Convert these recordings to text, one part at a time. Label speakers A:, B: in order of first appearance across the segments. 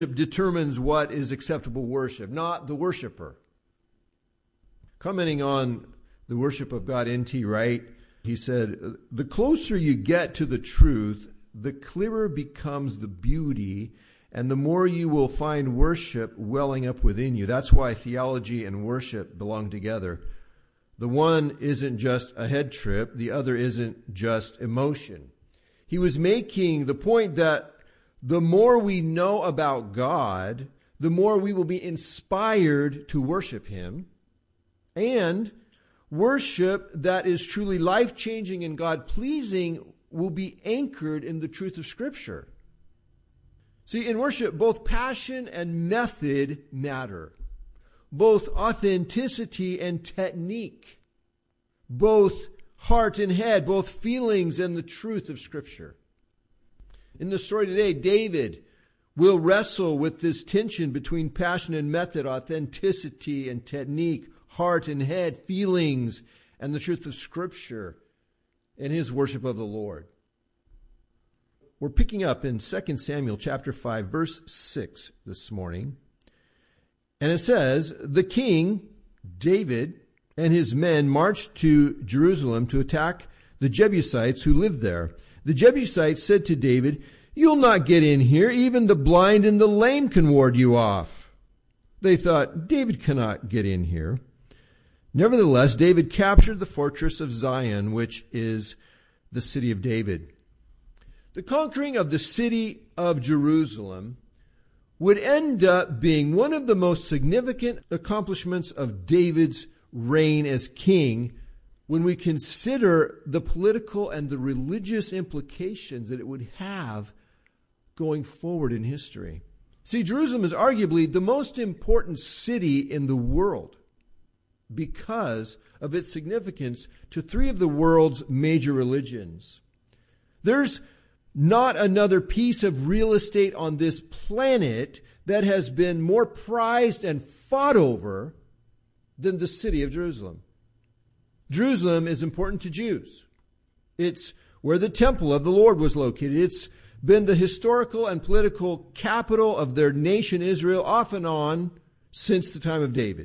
A: determines what is acceptable worship, not the worshiper. Commenting on the worship of God, N.T. Wright, he said, the closer you get to the truth, the clearer becomes the beauty, and the more you will find worship welling up within you. That's why theology and worship belong together. The one isn't just a head trip, the other isn't just emotion. He was making the point that the more we know about God, the more we will be inspired to worship Him. And worship that is truly life-changing and God-pleasing will be anchored in the truth of Scripture. See, in worship, both passion and method matter. Both authenticity and technique. Both heart and head, both feelings and the truth of Scripture. In the story today, David will wrestle with this tension between passion and method, authenticity and technique, heart and head, feelings, and the truth of Scripture in his worship of the Lord. We're picking up in 2 Samuel chapter 5, verse 6 this morning. And it says, the king, David, and his men marched to Jerusalem to attack the Jebusites who lived there. The Jebusites said to David, you'll not get in here. Even the blind and the lame can ward you off. They thought, David cannot get in here. Nevertheless, David captured the fortress of Zion, which is the city of David. The conquering of the city of Jerusalem would end up being one of the most significant accomplishments of David's reign as king when we consider the political and the religious implications that it would have going forward in history. See, Jerusalem is arguably the most important city in the world because of its significance to three of the world's major religions. There's not another piece of real estate on this planet that has been more prized and fought over than the city of Jerusalem. Jerusalem is important to Jews. It's where the temple of the Lord was located. It's been the historical and political capital of their nation Israel off and on since the time of David.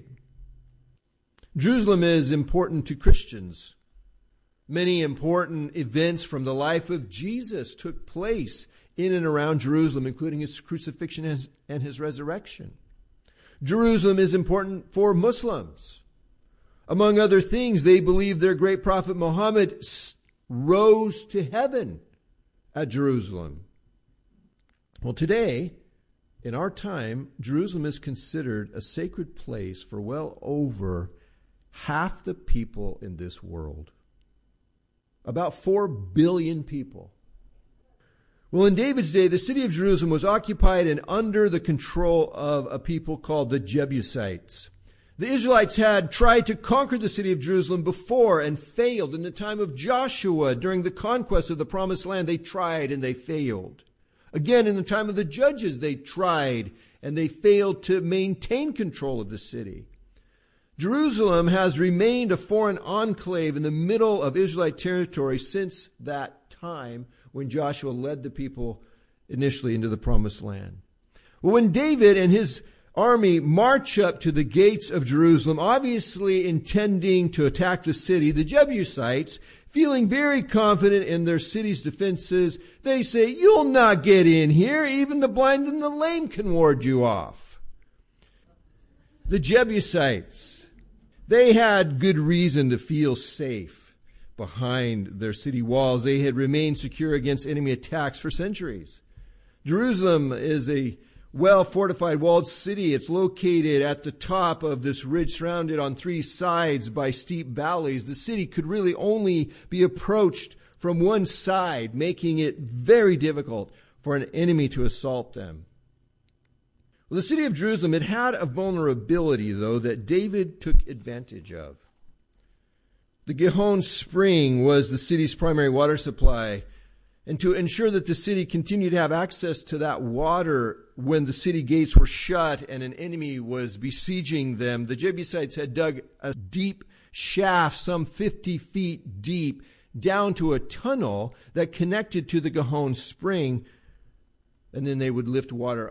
A: Jerusalem is important to Christians. Many important events from the life of Jesus took place in and around Jerusalem, including his crucifixion and his resurrection. Jerusalem is important for Muslims. Among other things, they believe their great prophet Muhammad rose to heaven at Jerusalem. Well, today, in our time, Jerusalem is considered a sacred place for well over half the people in this world. About 4 billion people. Well, in David's day, the city of Jerusalem was occupied and under the control of a people called the Jebusites. The Israelites had tried to conquer the city of Jerusalem before and failed. In the time of Joshua, during the conquest of the Promised Land, they tried and they failed. Again, in the time of the Judges, they tried and they failed to maintain control of the city. Jerusalem has remained a foreign enclave in the middle of Israelite territory since that time when Joshua led the people initially into the Promised Land. Well, when David and his army march up to the gates of Jerusalem, obviously intending to attack the city, the Jebusites, feeling very confident in their city's defenses, they say, you'll not get in here. Even the blind and the lame can ward you off. The Jebusites, they had good reason to feel safe behind their city walls. They had remained secure against enemy attacks for centuries. Jerusalem is a well-fortified walled city. It's located at the top of this ridge surrounded on 3 sides by steep valleys. The city could really only be approached from one side, making it very difficult for an enemy to assault them. Well, the city of Jerusalem, it had a vulnerability, though, that David took advantage of. The Gihon Spring was the city's primary water supply. And to ensure that the city continued to have access to that water when the city gates were shut and an enemy was besieging them, the Jebusites had dug a deep shaft, some 50 feet deep, down to a tunnel that connected to the Gihon Spring, and then they would lift water up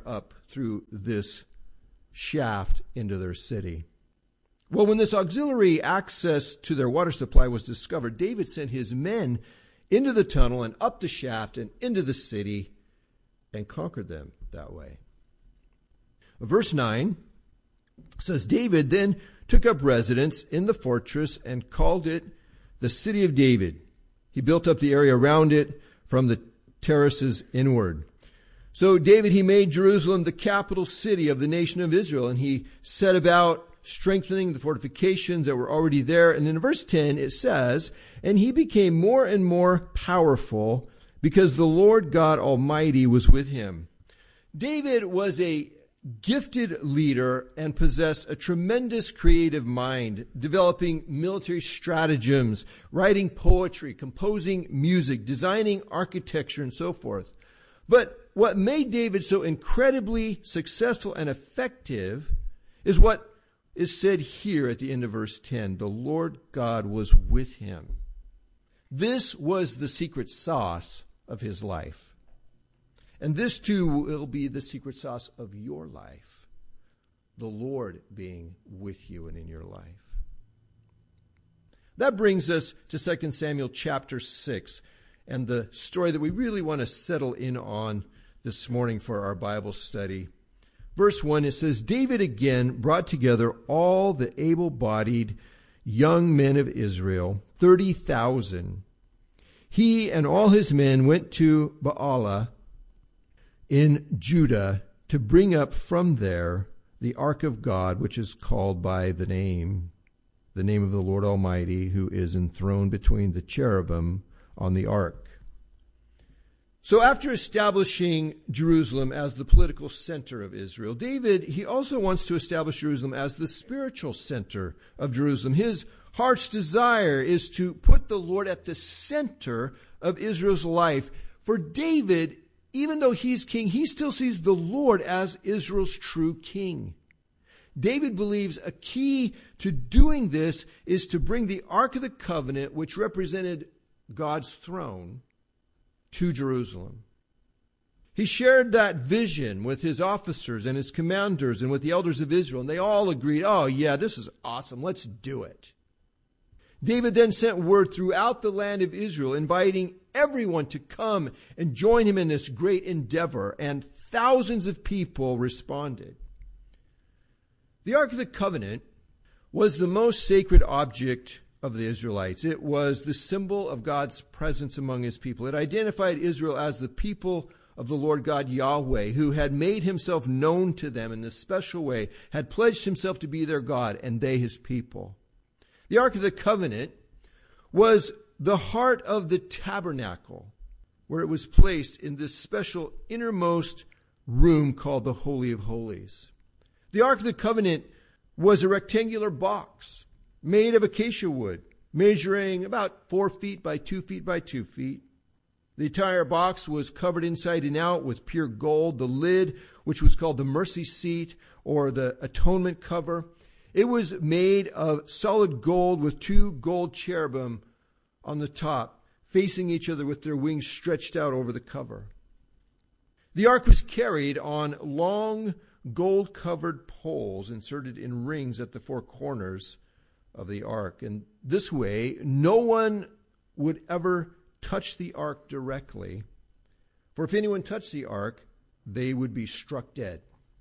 A: through this shaft into their city. Well, when this auxiliary access to their water supply was discovered, David sent his men into the tunnel and up the shaft and into the city and conquered them that way. Verse 9 says, David then took up residence in the fortress and called it the City of David. He built up the area around it from the terraces inward. So David, he made Jerusalem the capital city of the nation of Israel, and he set about strengthening the fortifications that were already there. And in verse 10 it says, and he became more and more powerful because the Lord God Almighty was with him. David was a gifted leader and possessed a tremendous creative mind, developing military stratagems, writing poetry, composing music, designing architecture, and so forth. But what made David so incredibly successful and effective is what is said here at the end of verse 10. The Lord God was with him. This was the secret sauce of his life. And this too will be the secret sauce of your life. The Lord being with you and in your life. That brings us to 2 Samuel chapter 6 and the story that we really want to settle in on this morning for our Bible study. Verse 1, it says, David again brought together all the able-bodied young men of Israel, 30,000. He and all his men went to Baalah in Judah to bring up from there the ark of God, which is called by the name of the Lord Almighty, who is enthroned between the cherubim on the ark. So after establishing Jerusalem as the political center of Israel, David, he also wants to establish Jerusalem as the spiritual center of Jerusalem. His heart's desire is to put the Lord at the center of Israel's life. For David, even though he's king, he still sees the Lord as Israel's true king. David believes a key to doing this is to bring the Ark of the Covenant, which represented God's throne, to Jerusalem. He shared that vision with his officers and his commanders and with the elders of Israel, and they all agreed, oh yeah, this is awesome, let's do it. David then sent word throughout the land of Israel, inviting everyone to come and join him in this great endeavor, and thousands of people responded. The Ark of the Covenant was the most sacred object of the Israelites. It was the symbol of God's presence among his people. It identified Israel as the people of the Lord God Yahweh, who had made himself known to them in this special way, had pledged himself to be their God, and they his people. The Ark of the Covenant was the heart of the tabernacle, where it was placed in this special innermost room called the Holy of Holies. The Ark of the Covenant was a rectangular box made of acacia wood, measuring about 4 feet by 2 feet by 2 feet. The entire box was covered inside and out with pure gold. The lid, which was called the mercy seat or the atonement cover, it was made of solid gold with 2 gold cherubim on the top, facing each other with their wings stretched out over the cover. The ark was carried on long gold-covered poles inserted in rings at the 4 corners of the ark. And this way, no one would ever touch the ark directly. For if anyone touched the ark, they would be struck dead.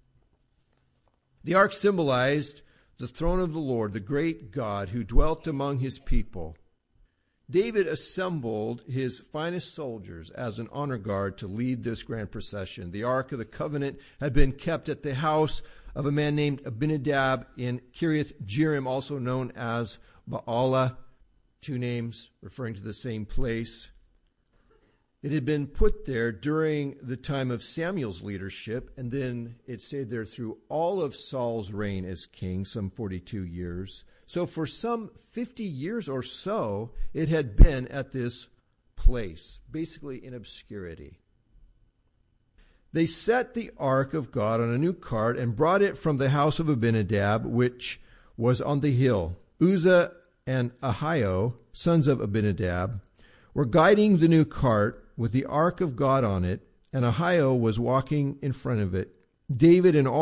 A: The ark symbolized the throne of the Lord, the great God who dwelt among his people. David assembled his finest soldiers as an honor guard to lead this grand procession. The Ark of the Covenant had been kept at the house of a man named Abinadab in Kiriath Jearim, also known as Baalah, 2 names referring to the same place. It had been put there during the time of Samuel's leadership, and then it stayed there through all of Saul's reign as king, some 42 years. So for some 50 years or so, it had been at this place, basically in obscurity. They set the ark of God on a new cart and brought it from the house of Abinadab, which was on the hill. Uzzah and Ahio, sons of Abinadab, were guiding the new cart with the ark of God on it, and Ahio was walking in front of it, David, in